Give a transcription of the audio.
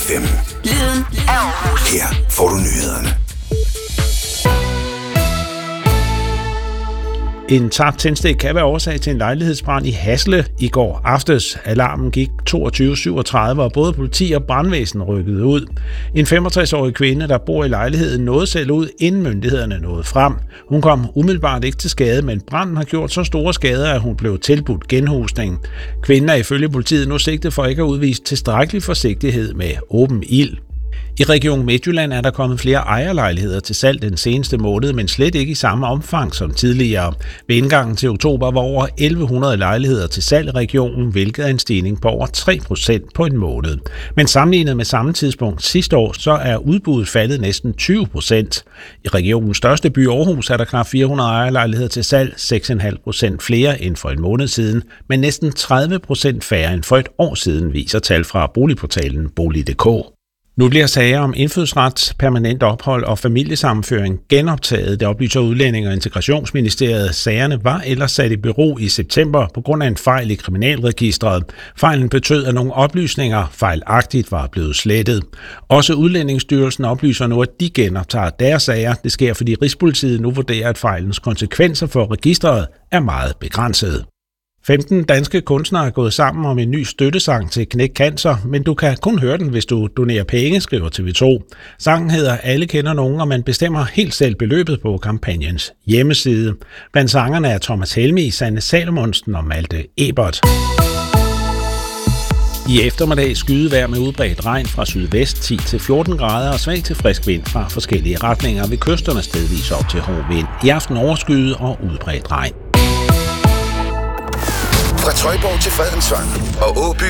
FM. Lyden af Aarhus. Her får du nyhederne. En tabt tændstik kan være årsag til en lejlighedsbrand i Hasle i går aftes. Alarmen gik 22:37, og både politi og brandvæsen rykkede ud. En 65-årig kvinde, der bor i lejligheden, nåede selv ud, inden myndighederne nåede frem. Hun kom umiddelbart ikke til skade, men branden har gjort så store skader, at hun blev tilbudt genhusning. Kvinden er ifølge politiet nu sigtet for ikke at udvise tilstrækkelig forsigtighed med åben ild. I Region Midtjylland er der kommet flere ejerlejligheder til salg den seneste måned, men slet ikke i samme omfang som tidligere. Ved indgangen til oktober var over 1100 lejligheder til salg i regionen, hvilket er en stigning på over 3% på en måned. Men sammenlignet med samme tidspunkt sidste år, så er udbuddet faldet næsten 20%. I regionens største by Aarhus er der knap 400 ejerlejligheder til salg, 6,5% flere end for en måned siden, men næsten 30% færre end for et år siden, viser tal fra boligportalen Bolig.dk. Nu bliver sager om indfødsret, permanent ophold og familiesammenføring genoptaget, det oplyser Udlændinge- og Integrationsministeriet. Sagerne var ellers sat i bero i september på grund af en fejl i kriminalregistret. Fejlen betød, at nogle oplysninger fejlagtigt var blevet slettet. Også Udlændingsstyrelsen oplyser nu, at de genoptager deres sager. Det sker, fordi Rigspolitiet nu vurderer, at fejlens konsekvenser for registret er meget begrænsede. 15 danske kunstnere er gået sammen om en ny støttesang til Knæk Cancer, men du kan kun høre den, hvis du donerer penge, skriver TV2. Sangen hedder Alle kender nogen, og man bestemmer helt selv beløbet på kampagnens hjemmeside. Blandt sangerne er Thomas Helmig, Sanne Salomonsen og Malte Ebert. I eftermiddag skydevejr med udbredt regn fra sydvest 10-14 grader og svag til frisk vind fra forskellige retninger ved kysterne stedvis op til hård vind. I aften overskyet og udbredt regn. Fra Trøjborg til Fredensvang og Åby